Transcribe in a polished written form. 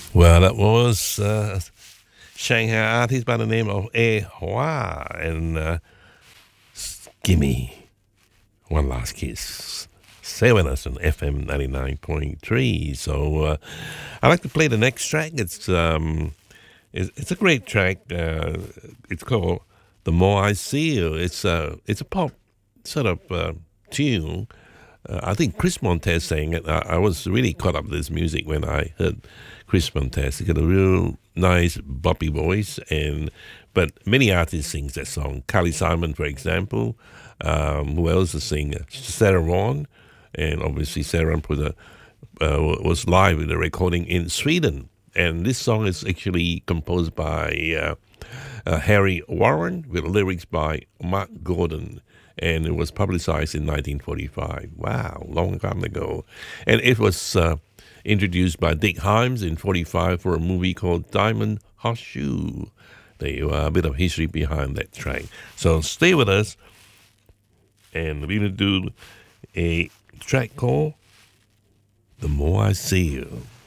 Well, that was Shanghai artist by the name of A Hua and Gimme One Last Kiss. Stay with us on FM 99.3. So I like to play the next track. It's a great track. It's called The More I See You. It's a pop sort of tune. I think Chris Montez sang it. I was really caught up with this music when I heard Chris Montez. He got a real nice boppy voice, but many artists sing that song. Carly Simon, for example. Who else is singing? Sarah Vaughan, and obviously Sarah was live with a recording in Sweden. And this song is actually composed by Harry Warren with lyrics by Mark Gordon. And it was publicized in 1945. Wow, long time ago. And it was introduced by Dick Himes in 45 for a movie called Diamond Horseshoe. There you are, a bit of history behind that track. So stay with us, and we're going to do a track called The More I See You.